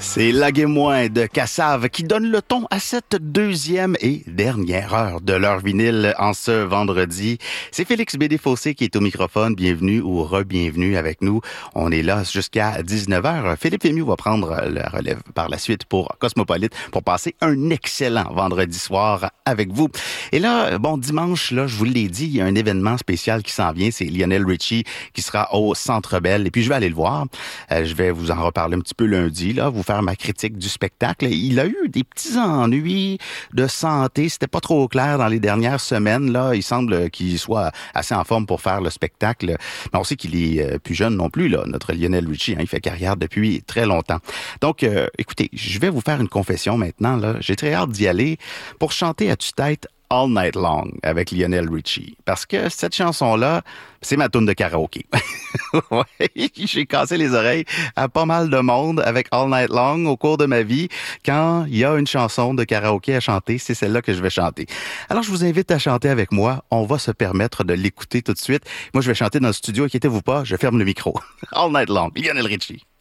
C'est Laguez-moi de Cassave qui donne le ton à cette deuxième et dernière heure de l'heure vinyle en ce vendredi. C'est Félix Bédé-Fossé qui est au microphone. Bienvenue ou re-bienvenue avec nous. On est là jusqu'à 19h. Philippe Fémieux va prendre la relève par la suite pour Cosmopolite pour passer un excellent vendredi soir avec vous. Et là, bon, dimanche, là, je vous l'ai dit, il y a un événement spécial qui s'en vient. C'est Lionel Richie qui sera au Centre Bell. Et puis, je vais aller le voir. Je vais vous en reparler un petit peu lundi, là, vous faire ma critique du spectacle. Il a eu des petits ennuis de santé. C'était pas trop clair dans les dernières semaines, là. Il semble qu'il soit assez en forme pour faire le spectacle. Mais on sait qu'il est plus jeune non plus, là, notre Lionel Richie. Hein, il fait carrière depuis très longtemps. Donc, écoutez, je vais vous faire une confession maintenant, là. J'ai très hâte d'y aller pour chanter à tue-tête All Night Long avec Lionel Richie. Parce que cette chanson-là, c'est ma toune de karaoké. Ouais, j'ai cassé les oreilles à pas mal de monde avec All Night Long au cours de ma vie. Quand il y a une chanson de karaoké à chanter, c'est celle-là que je vais chanter. Alors, je vous invite à chanter avec moi. On va se permettre de l'écouter tout de suite. Moi, je vais chanter dans le studio. Inquiétez-vous pas, je ferme le micro. All Night Long, Lionel Richie.